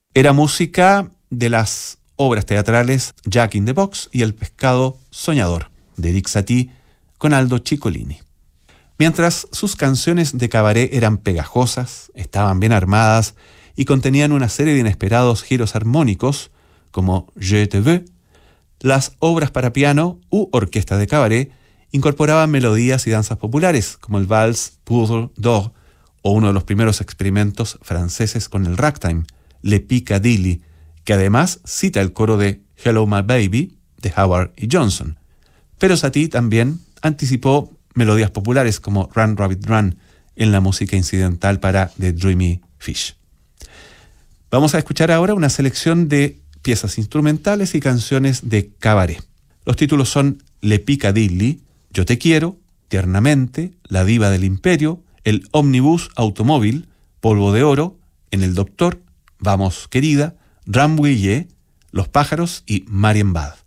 Era música de las obras teatrales Jack in the Box y El pescado soñador, de Dick Satie con Aldo Ciccolini. Mientras sus canciones de cabaret eran pegajosas, estaban bien armadas y contenían una serie de inesperados giros armónicos, como Je te veux, las obras para piano u orquesta de cabaret incorporaban melodías y danzas populares, como el vals Poudre d'Or o uno de los primeros experimentos franceses con el ragtime, Le Piccadilly, que además cita el coro de Hello My Baby de Howard y Johnson. Pero Satie también anticipó melodías populares como Run Rabbit Run en la música incidental para The Dreamy Fish. Vamos a escuchar ahora una selección de piezas instrumentales y canciones de cabaret. Los títulos son Le Piccadilly, Yo te quiero, Tiernamente, La diva del imperio, El ómnibus automóvil, Polvo de oro, En el doctor, Vamos querida, Rambouillet, Los pájaros y Marienbad.